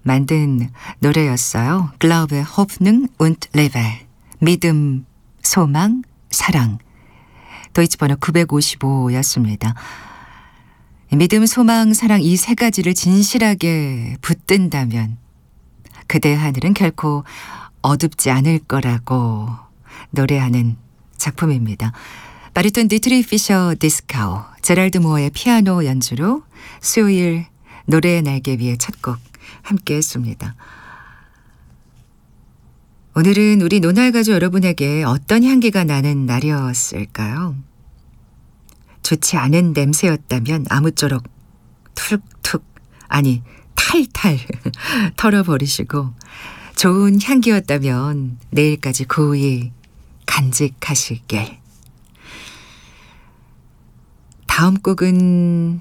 만든 노래였어요. Glaube, Hoffnung und Liebe. 믿음, 소망, 사랑. 도이치 번호 955였습니다. 믿음, 소망, 사랑 이 세 가지를 진실하게 붙든다면 그대의 하늘은 결코 어둡지 않을 거라고 노래하는 작품입니다. 바리톤 디트리 피셔 디스카우, 제랄드 무어의 피아노 연주로 수요일 노래의 날개 위에 첫 곡 함께 했습니다. 오늘은 우리 노날가족 여러분에게 어떤 향기가 나는 날이었을까요? 좋지 않은 냄새였다면 아무쪼록 툭툭 아니 탈탈 털어버리시고 좋은 향기였다면 내일까지 고이 간직하시길. 다음 곡은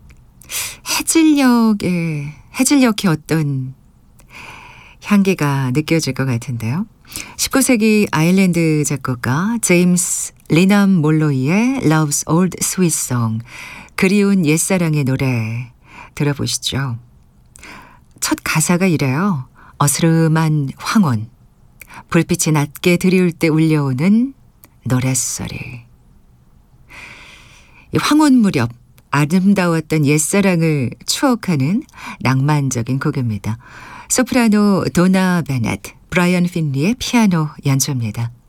해질녘의 어떤 향기가 느껴질 것 같은데요. 19세기 아일랜드 작곡가 제임스 리남 몰로이의 Love's Old Sweet Song, 그리운 옛사랑의 노래 들어보시죠. 첫 가사가 이래요. 어스름한 황혼, 불빛이 낮게 드리울 때 울려오는 노랫소리. 이 황혼 무렵 아름다웠던 옛사랑을 추억하는 낭만적인 곡입니다. 소프라노 도나 베넷, 브라이언 핀리의 피아노 연주입니다.